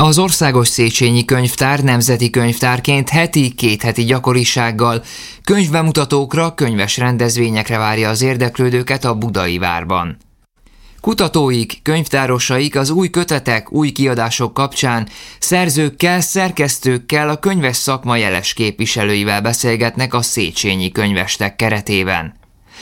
Az Országos Széchenyi Könyvtár nemzeti könyvtárként két heti gyakorisággal könyvbemutatókra, könyves rendezvényekre várja az érdeklődőket a Budai Várban. Kutatóik, könyvtárosaik az új kötetek, új kiadások kapcsán szerzőkkel, szerkesztőkkel, a könyves szakma jeles képviselőivel beszélgetnek a Széchenyi Könyvestek keretében.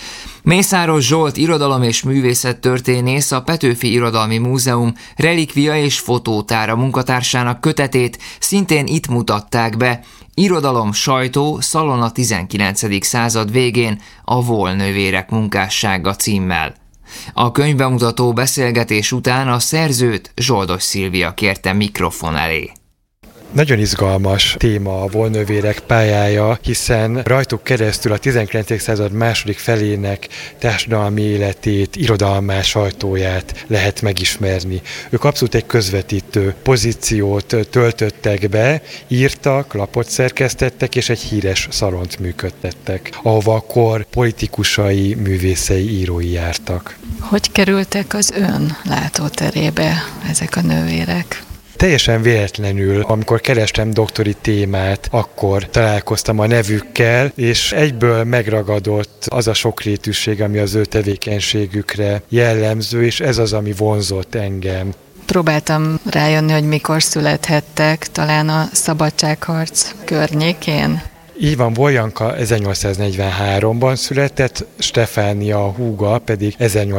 Mészáros Zsolt irodalom- és művészettörténész a Petőfi Irodalmi Múzeum relikvia és fotótára munkatársának kötetét szintén itt mutatták be, Irodalom, sajtó, szalon a 19. század végén, a Volnövérek munkássága címmel. A könyvbemutató beszélgetés után a szerzőt, Zsoldos Szilvia kérte mikrofon elé. Nagyon izgalmas téma a Volnövérek pályája, hiszen rajtuk keresztül a 19. század második felének társadalmi életét, irodalmát, sajtóját lehet megismerni. Ők abszolút egy közvetítő pozíciót töltöttek be, írtak, lapot szerkesztettek és egy híres szalont működtettek, ahova akkor politikusai, művészei, írói jártak. Hogy kerültek az ön látóterébe ezek a nővérek? Teljesen véletlenül, amikor kerestem doktori témát, akkor találkoztam a nevükkel, és egyből megragadott az a sokrétűség, ami az ő tevékenységükre jellemző, és ez az, ami vonzott engem. Próbáltam rájönni, hogy mikor születhettek, talán a szabadságharc környékén. Így van, Voljanka 1843-ban született, Stefánia, a húga pedig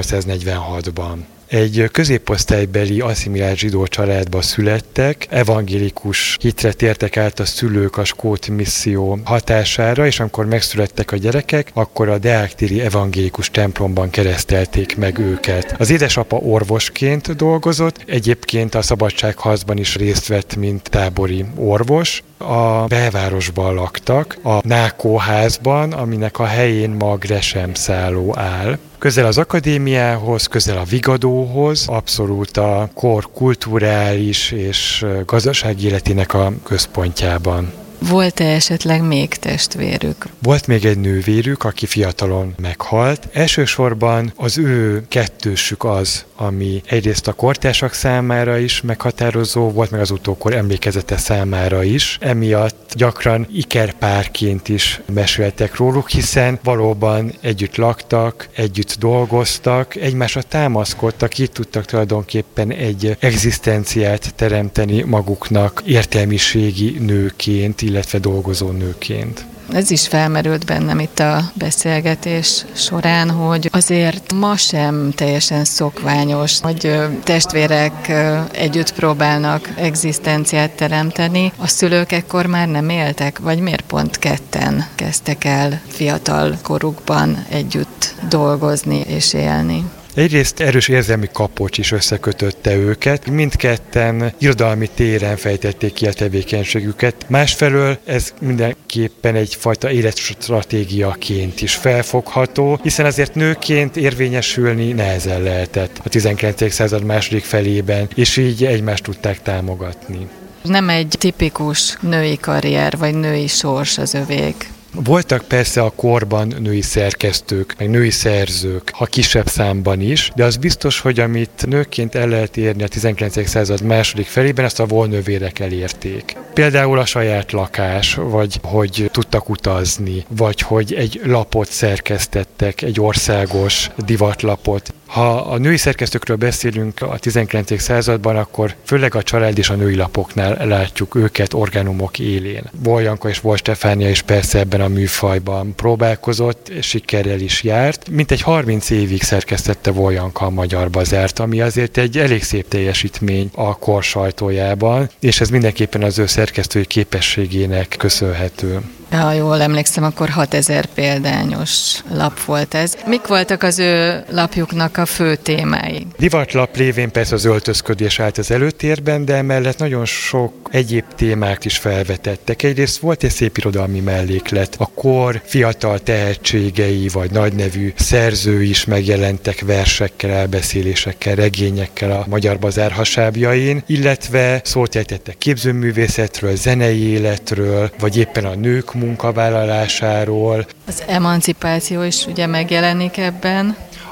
1846-ban. Egy középosztálybeli asszimilált zsidó családba születtek, evangélikus hitre tértek át a szülők a skót misszió hatására, és amikor megszülettek a gyerekek, akkor a deáktíri evangélikus templomban keresztelték meg őket. Az édesapa orvosként dolgozott, egyébként a szabadságharcban is részt vett, mint tábori orvos. A belvárosban laktak, a Nákóházban, aminek a helyén ma a Gresham szálló áll. Közel az akadémiához, közel a Vigadóhoz, abszolút a kor kulturális és gazdasági életének a központjában. Volt-e esetleg még testvérük? Volt még egy nővérük, aki fiatalon meghalt. Elsősorban az ő kettősük az, ami egyrészt a kortársak számára is meghatározó volt, meg az utókor emlékezete számára is. Emiatt gyakran ikerpárként is meséltek róluk, hiszen valóban együtt laktak, együtt dolgoztak, egymásra támaszkodtak, így tudtak tulajdonképpen egy egzisztenciát teremteni maguknak értelmiségi nőként, illetve dolgozó nőként. Ez is felmerült bennem itt a beszélgetés során, hogy azért ma sem teljesen szokványos, hogy testvérek együtt próbálnak egzisztenciát teremteni. A szülők ekkor már nem éltek, vagy miért pont ketten kezdtek el fiatal korukban együtt dolgozni és élni? Egyrészt erős érzelmi kapocs is összekötötte őket, mindketten irodalmi téren fejtették ki a tevékenységüket. Másfelől ez mindenképpen egyfajta életstratégiaként is felfogható, hiszen azért nőként érvényesülni nehezen lehetett a 19. század második felében, és így egymást tudták támogatni. Nem egy tipikus női karrier vagy női sors az övék. Voltak persze a korban női szerkesztők, meg női szerzők, ha kisebb számban is, de az biztos, hogy amit nőként el lehet érni a 19. század második felében, ezt a Volnövérek elérték. Például a saját lakás, vagy hogy tudtak utazni, vagy hogy egy lapot szerkesztettek, egy országos divatlapot. Ha a női szerkesztőkről beszélünk a 19. században, akkor főleg a család és a női lapoknál látjuk őket orgánumok élén. Voljanka és Vol Stefánia is persze ebben a műfajban próbálkozott, és sikerrel is járt. Mintegy 30 évig szerkesztette Voljanka a Magyar Bazárt, ami azért egy elég szép teljesítmény a kor sajtójában, és ez mindenképpen az ő szerkesztői képességének köszönhető. Ha jól emlékszem, akkor 6000 példányos lap volt ez. Mik voltak az ő lapjuknak a fő témái? Divatlap révén persze az öltözködés állt az előtérben, de emellett nagyon sok egyéb témát is felvetettek. Egyrészt volt egy szép irodalmi melléklet. A kor fiatal tehetségei vagy nagynevű szerzői is megjelentek versekkel, elbeszélésekkel, regényekkel a Magyar Bazár hasábjain, illetve szót ejtettek képzőművészetről, zenei életről, vagy éppen a nők munkavállalásáról. Az emancipáció is ugye megjelenik ebben.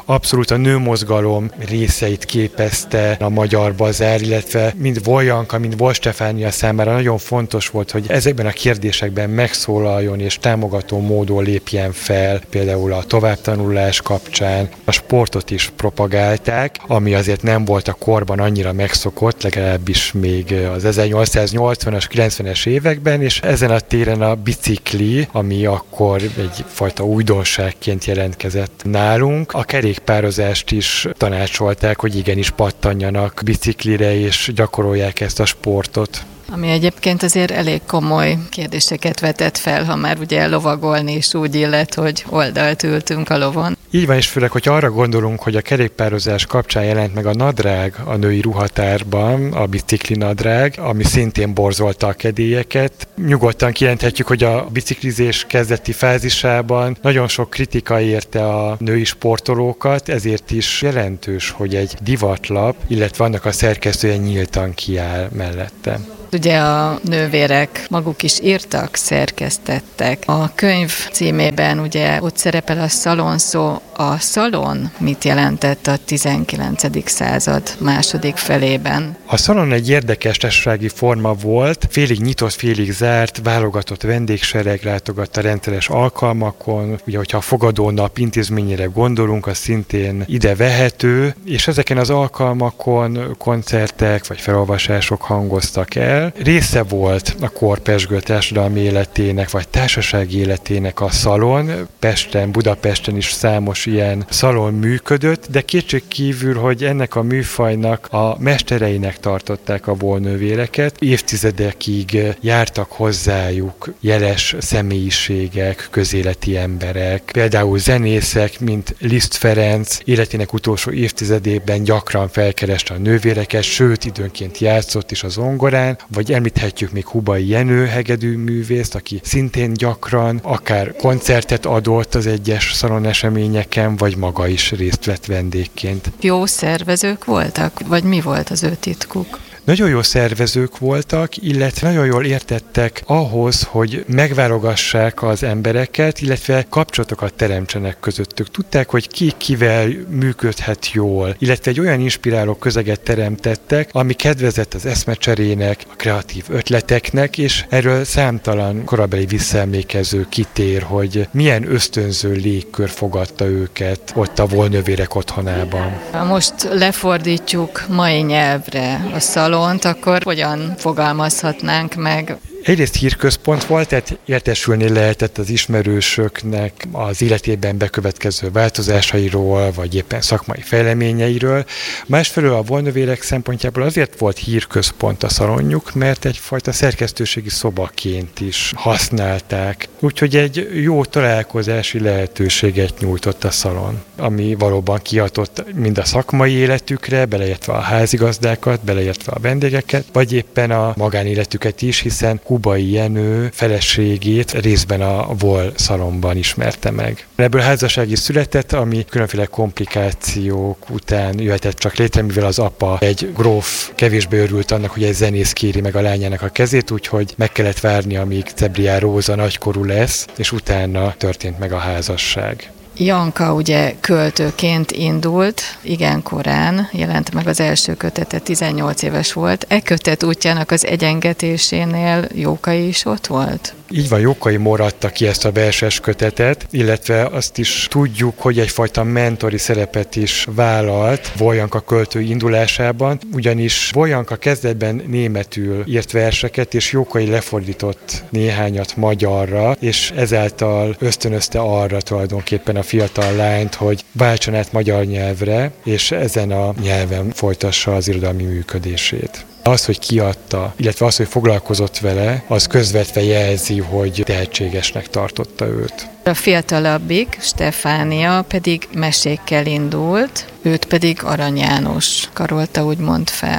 abszolút a nőmozgalom részeit képezte a Magyar Bazár, illetve mind Voljanka, mind Vol Stefánia számára nagyon fontos volt, hogy ezekben a kérdésekben megszólaljon és támogató módon lépjen fel, például a továbbtanulás kapcsán. A sportot is propagálták, ami azért nem volt a korban annyira megszokott, legalábbis még az 1880-as, 90-es években, és ezen a téren a bicikli, ami akkor egyfajta újdonságként jelentkezett nálunk. A kerékpározást is tanácsolták, hogy igenis pattanjanak biciklire, és gyakorolják ezt a sportot. Ami egyébként azért elég komoly kérdéseket vetett fel, ha már ugye lovagolni is úgy illet, hogy oldalt ültünk a lovon. Így van, és főleg, hogy arra gondolunk, hogy a kerékpározás kapcsán jelent meg a nadrág a női ruhatárban, a bicikli nadrág, ami szintén borzolta a kedélyeket. Nyugodtan kijelenthetjük, hogy a biciklizés kezdeti fázisában nagyon sok kritika érte a női sportolókat, ezért is jelentős, hogy egy divatlap, illetve annak a szerkesztője nyíltan kiáll mellette. Ugye a nővérek maguk is írtak, szerkesztettek. A könyv címében ugye ott szerepel a szalon szó. A szalon mit jelentett a 19. század második felében? A szalon egy érdekes társasági forma volt, félig nyitott, félig zárt, válogatott vendégsereg látogatta rendszeres alkalmakon. Ugye, hogyha a fogadónap intézményére gondolunk, az szintén ide vehető, és ezeken az alkalmakon koncertek vagy felolvasások hangoztak el. Része volt a kor pezsgő társadalmi életének, vagy társasági életének a szalon. Pesten, Budapesten is számos ilyen szalon működött, de kétség kívül, hogy ennek a műfajnak a mestereinek tartották a volnővéreket. Évtizedekig jártak hozzájuk jeles személyiségek, közéleti emberek, például zenészek, mint Liszt Ferenc életének utolsó évtizedében gyakran felkereste a nővéreket, sőt időnként játszott is a zongorán, vagy említhetjük még Hubay Jenő hegedűművészt, aki szintén gyakran akár koncertet adott az egyes szaloneseményeken, vagy maga is részt vett vendégként. Jó szervezők voltak, vagy mi volt az ő titkuk? Nagyon jó szervezők voltak, illetve nagyon jól értettek ahhoz, hogy megválogassák az embereket, illetve kapcsolatokat teremtsenek közöttük. Tudták, hogy ki kivel működhet jól, illetve egy olyan inspiráló közeget teremtettek, ami kedvezett az eszmecserének, a kreatív ötleteknek, és erről számtalan korabeli visszaemlékező kitér, hogy milyen ösztönző légkör fogadta őket ott a volnővérek otthonában. Most lefordítjuk mai nyelvre a szalont, akkor hogyan fogalmazhatnánk meg? Egyrészt hírközpont volt, tehát értesülni lehetett az ismerősöknek az életében bekövetkező változásairól, vagy éppen szakmai fejleményeiről. Másfelől a volnővérek szempontjából azért volt hírközpont a szalonjuk, mert egyfajta szerkesztőségi szobaként is használták. Úgyhogy egy jó találkozási lehetőséget nyújtott a szalon, ami valóban kihatott mind a szakmai életükre, beleértve a házigazdákat, beleértve a vendégeket, vagy éppen a magánéletüket is, hiszen Hubay Jenő feleségét részben a Vol szalonban ismerte meg. Ebből házasság is született, ami különféle komplikációk után jöhetett csak létre, mivel az apa, egy gróf, kevésbé örült annak, hogy egy zenész kéri meg a lányának a kezét, úgyhogy meg kellett várni, amíg Cebrián Róza nagykorú lesz, és utána történt meg a házasság. Janka ugye költőként indult, igen korán jelent meg az első kötete, 18 éves volt. E kötet útjának az egyengetésénél Jókai is ott volt? Így van, Jókai Móra adta ki ezt a verses kötetet, illetve azt is tudjuk, hogy egyfajta mentori szerepet is vállalt Voljanka költő indulásában, ugyanis Voljanka kezdetben németül írt verseket, és Jókai lefordított néhányat magyarra, és ezáltal ösztönözte arra tulajdonképpen a fiatal lányt, hogy váltson át magyar nyelvre, és ezen a nyelven folytassa az irodalmi működését. Az, hogy kiadta, illetve az, hogy foglalkozott vele, az közvetve jelzi, hogy tehetségesnek tartotta őt. A fiatalabbik, Stefánia pedig mesékkel indult, őt pedig Arany János karolta úgymond fel.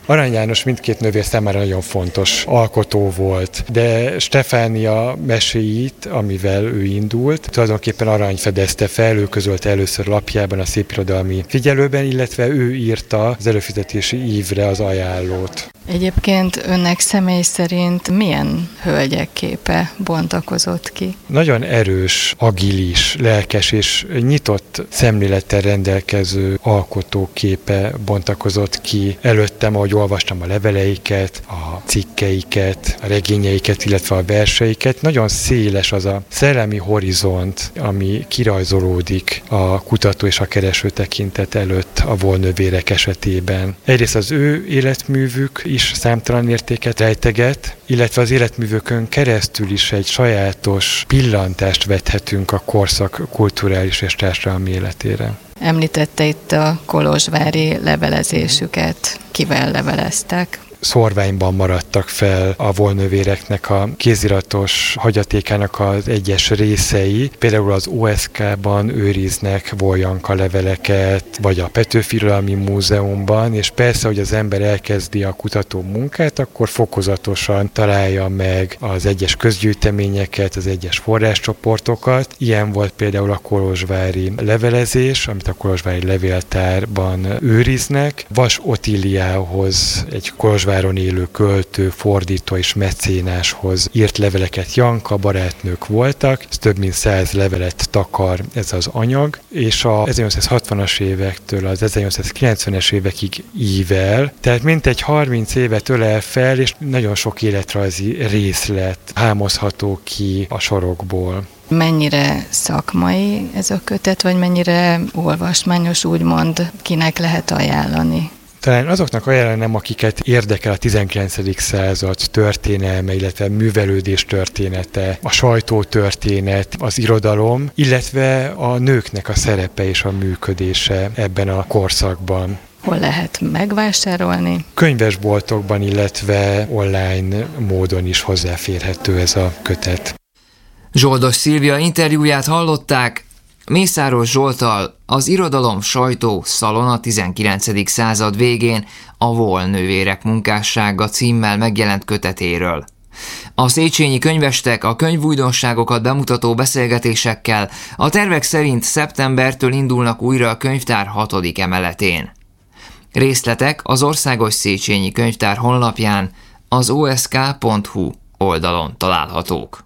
Arany János mindkét nővér számára nagyon fontos alkotó volt, de Stefánia meséit, amivel ő indult, tulajdonképpen Arany fedezte fel, ő közölte először lapjában a Szépirodalmi Figyelőben, illetve ő írta az előfizetési ívre az ajánlót. Egyébként önnek személy szerint milyen hölgyek képe bontakozott ki? Nagyon erős, agilis, lelkes és nyitott szemlélettel rendelkező alkotóképe bontakozott ki. Előttem, ahogy olvastam a leveleiket, a cikkeiket, a regényeiket, illetve a verseiket, nagyon széles az a szellemi horizont, ami kirajzolódik a kutató és a kereső tekintet előtt a Woll-nővérek esetében. Egyrészt az ő életművük is számtalan értéket rejteget, illetve az életművőkön keresztül is egy sajátos pillantást vethetünk a korszak kulturális és társadalmi életére. Említette itt a kolozsvári levelezésüket. Kivel leveleztek? Szorványban maradtak fel a Woll-nővéreknek a kéziratos hagyatékának az egyes részei. Például az OSK-ban őriznek Woll-Janka leveleket, vagy a Petőfi Irodalmi Múzeumban, és persze, hogy az ember elkezdi a kutató munkát, akkor fokozatosan találja meg az egyes közgyűjteményeket, az egyes forráscsoportokat. Ilyen volt például a kolozsvári levelezés, amit a kolozsvári levéltárban őriznek. Vas Otíliához, egy Kolozsváron élő költő, fordító és mecénáshoz írt leveleket Janka, barátnők voltak, ez több mint 100 levelet takar ez az anyag, és a 1860-as évektől az 1890-es évekig ível, tehát mintegy 30 évet ölel fel, és nagyon sok életrajzi részlet hámozható ki a sorokból. Mennyire szakmai ez a kötet, vagy mennyire olvasmányos, úgymond, kinek lehet ajánlani? Talán azoknak ajánlanám, akiket érdekel a 19. század történelme, illetve művelődés története, a sajtótörténet, az irodalom, illetve a nőknek a szerepe és a működése ebben a korszakban. Hol lehet megvásárolni? Könyvesboltokban, illetve online módon is hozzáférhető ez a kötet. Zsoldos Szilvia interjúját hallották. Mészáros Zsolttal az Irodalom Sajtó Szalon a 19. század végén a Woll-nővérek munkássága címmel megjelent kötetéről. A széchenyi könyvestek a könyvújdonságokat bemutató beszélgetésekkel a tervek szerint szeptembertől indulnak újra a könyvtár 6. emeletén. Részletek az Országos Széchenyi Könyvtár honlapján, az osk.hu oldalon találhatók.